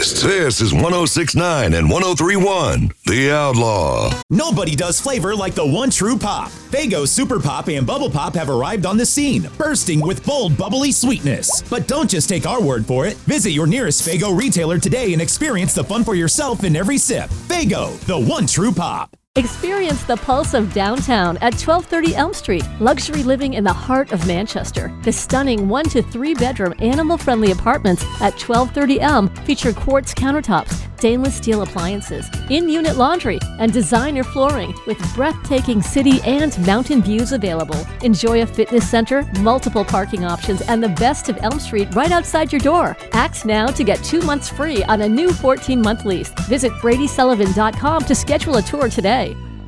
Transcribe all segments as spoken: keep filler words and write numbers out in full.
This, this is one oh six point nine and one oh three point one, The Outlaw. Nobody does flavor like the one true pop. Faygo Super Pop and Bubble Pop have arrived on the scene, bursting with bold, bubbly sweetness. But don't just take our word for it. Visit your nearest Faygo retailer today and experience the fun for yourself in every sip. Faygo, the one true pop. Experience the pulse of downtown at twelve thirty Elm Street. Luxury living in the heart of Manchester. The stunning one to three bedroom animal-friendly apartments at twelve thirty Elm feature quartz countertops, stainless steel appliances, in-unit laundry, and designer flooring with breathtaking city and mountain views available. Enjoy a fitness center, multiple parking options, and the best of Elm Street right outside your door. Act now to get two months free on a new fourteen-month lease. Visit Brady Sullivan dot com to schedule a tour today.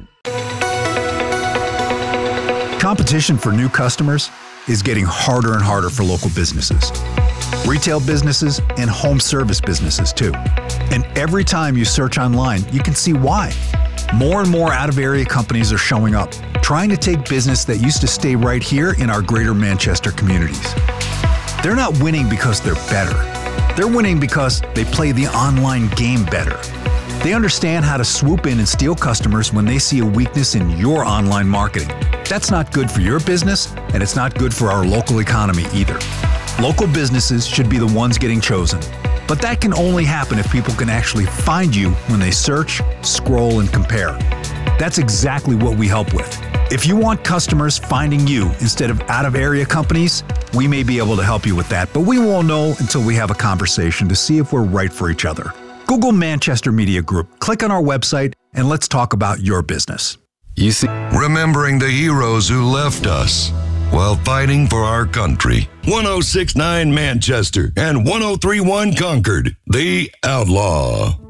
Competition for new customers is getting harder and harder for local businesses, retail businesses, and home service businesses too. And every time you search online, you can see why. More and more out-of-area companies are showing up, trying to take business that used to stay right here in our greater Manchester communities. They're not winning because they're better. They're winning because they play the online game better. They understand how to swoop in and steal customers when they see a weakness in your online marketing. That's not good for your business, and it's not good for our local economy either. Local businesses should be the ones getting chosen, but that can only happen if people can actually find you when they search, scroll, and compare. That's exactly what we help with. If you want customers finding you instead of out-of-area companies, we may be able to help you with that, but we won't know until we have a conversation to see if we're right for each other. Google Manchester Media Group, click on our website, and let's talk about your business. You see, remembering the heroes who left us while fighting for our country. one oh six point nine Manchester and one oh three point one Concord, The Outlaw.